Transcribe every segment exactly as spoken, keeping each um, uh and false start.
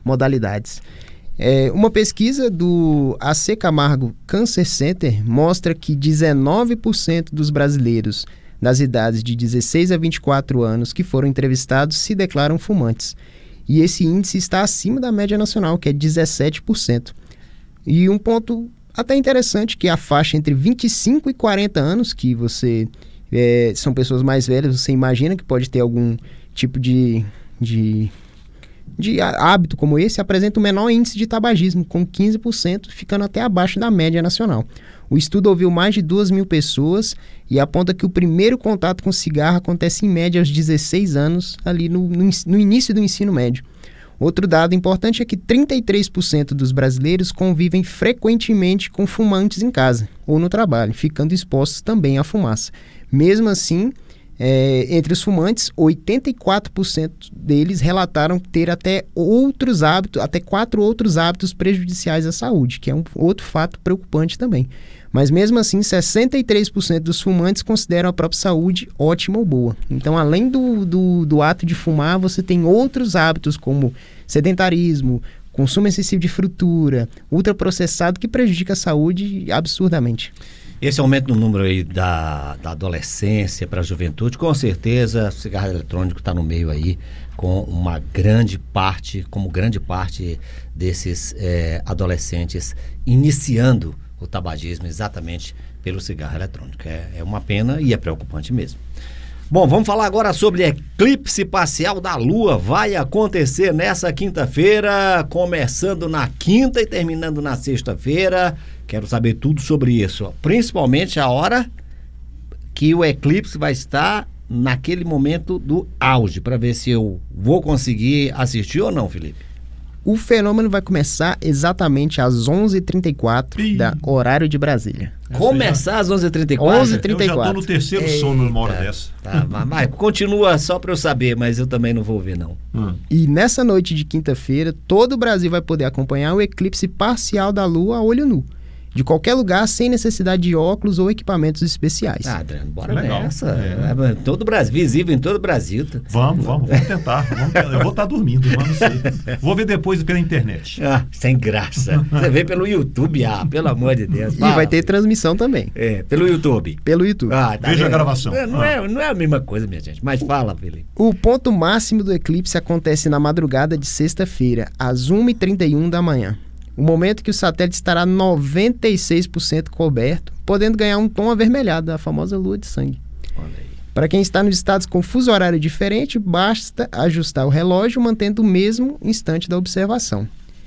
modalidades. É, uma pesquisa do A C Camargo Cancer Center mostra que dezenove por cento dos brasileiros das idades de dezesseis a vinte e quatro anos que foram entrevistados se declaram fumantes. E esse índice está acima da média nacional, que é dezessete por cento. E um ponto até interessante, que a faixa entre vinte e cinco e quarenta anos, que você é, são pessoas mais velhas, você imagina que pode ter algum tipo de, de, de hábito como esse, apresenta o menor índice de tabagismo, com quinze por cento, ficando até abaixo da média nacional. O estudo ouviu mais de duas mil pessoas e aponta que o primeiro contato com cigarro acontece em média aos dezesseis anos, ali no, no, no início do ensino médio. Outro dado importante é que trinta e três por cento dos brasileiros convivem frequentemente com fumantes em casa ou no trabalho, ficando expostos também à fumaça. Mesmo assim, é, entre os fumantes, oitenta e quatro por cento deles relataram ter até outros hábitos, até quatro outros hábitos prejudiciais à saúde, que é um outro fato preocupante também. Mas mesmo assim, sessenta e três por cento dos fumantes consideram a própria saúde ótima ou boa. Então, além do, do, do ato de fumar, você tem outros hábitos como sedentarismo, consumo excessivo de fritura, ultraprocessado, que prejudica a saúde absurdamente. Esse aumento no número aí da, da adolescência para a juventude, com certeza o cigarro eletrônico está no meio aí com uma grande parte, como grande parte desses é, adolescentes iniciando o tabagismo exatamente pelo cigarro eletrônico. É, é uma pena e é preocupante mesmo. Bom, vamos falar agora sobre eclipse parcial da Lua. Vai acontecer nessa quinta-feira, começando na quinta e terminando na sexta-feira. Quero saber tudo sobre isso, principalmente a hora que o eclipse vai estar naquele momento do auge, para ver se eu vou conseguir assistir ou não, Felipe. O fenômeno vai começar exatamente às onze e trinta e quatro da horário de Brasília. Começar às onze e trinta e quatro? onze e trinta e quatro. Eu já tô no terceiro Eita, sono numa hora dessa. Tá, mas continua só para eu saber, mas eu também não vou ver, não. Hum. E nessa noite de quinta-feira, todo o Brasil vai poder acompanhar o eclipse parcial da Lua a olho nu, de qualquer lugar, sem necessidade de óculos ou equipamentos especiais. Ah, Adriano, bora Legal. nessa. É. Todo o Brasil, visível em todo o Brasil. Vamos, vamos, vamos tentar. Vamos, eu vou estar dormindo, mas não sei. Vou ver depois pela internet. Ah, sem graça. Você vê pelo YouTube, ah, pelo amor de Deus. Fala. E vai ter transmissão também. É, pelo YouTube. Pelo YouTube. Ah, tá Veja vendo? a gravação. Não, não, ah. é, não é a mesma coisa, minha gente, mas fala, Felipe. O ponto máximo do eclipse acontece na madrugada de sexta-feira, às uma e trinta e um da manhã. O momento que o satélite estará noventa e seis por cento coberto, podendo ganhar um tom avermelhado, da famosa lua de sangue. Para quem está nos estados com fuso horário diferente, basta ajustar o relógio mantendo o mesmo instante da observação.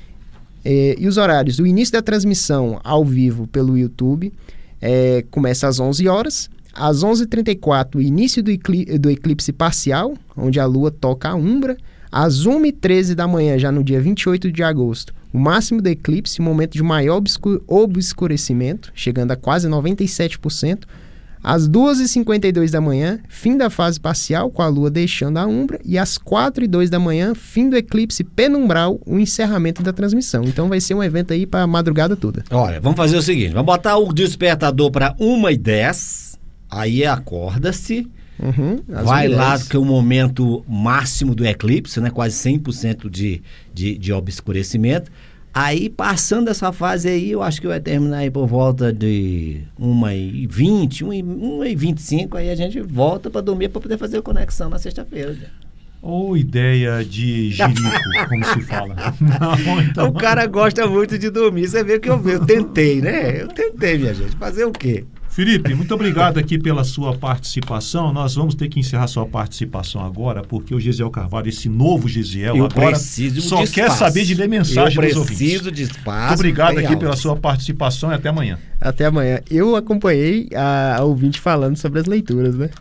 É, e os horários: o início da transmissão ao vivo pelo YouTube é, começa às onze horas, às onze e trinta e quatro o início do, eclipse, do eclipse parcial, onde a lua toca a umbra, às uma e treze da manhã, já no dia vinte e oito de agosto, o máximo do eclipse, momento de maior obscur- obscurecimento, chegando a quase noventa e sete por cento. Às duas e cinquenta e dois da manhã, fim da fase parcial, com a lua deixando a umbra. E às quatro e dois da manhã, fim do eclipse penumbral, o encerramento da transmissão. Então vai ser um evento aí para a madrugada toda. Olha, vamos fazer o seguinte, vamos botar o despertador para uma e dez, aí acorda-se. Uhum, vai lá, que é o momento máximo do eclipse, né? Quase cem por cento de, de, de obscurecimento. Aí, passando essa fase aí, eu acho que vai terminar aí por volta de uma e vinte, uma e vinte e cinco, aí a gente volta para dormir para poder fazer a conexão na sexta-feira. Ou ideia de jirico, como se fala. Não, então... O cara gosta muito de dormir, você vê que eu, eu tentei, né? Eu tentei, minha gente, fazer o quê? Felipe, muito obrigado aqui pela sua participação. Nós vamos ter que encerrar sua participação agora, porque o Gesiel Carvalho, esse novo Gesiel, eu agora preciso só de quer saber de ler mensagem dos ouvintes. Eu preciso de espaço. Muito obrigado aqui alto. pela sua participação e até amanhã. Até amanhã. Eu acompanhei a, a ouvinte falando sobre as leituras, né?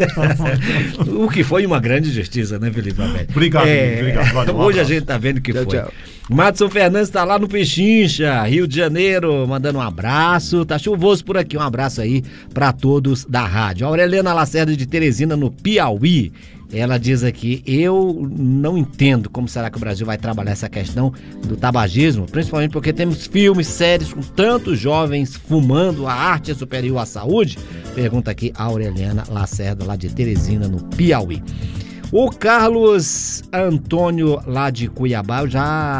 O que foi uma grande justiça, né, Felipe Abel? Obrigado, é, obrigado. Valeu, um hoje abraço. a gente tá vendo que tchau, foi. Tchau. Madson Fernandes está lá no Pechincha, Rio de Janeiro, mandando um abraço. Tá chuvoso por aqui, um abraço aí para todos da rádio. A Aureliana Lacerda de Teresina, no Piauí. Ela diz aqui: eu não entendo como será que o Brasil vai trabalhar essa questão do tabagismo, principalmente porque temos filmes, séries com tantos jovens fumando. A arte é superior à saúde? Pergunta aqui a Aureliana Lacerda, lá de Teresina, no Piauí. O Carlos Antônio, lá de Cuiabá, eu já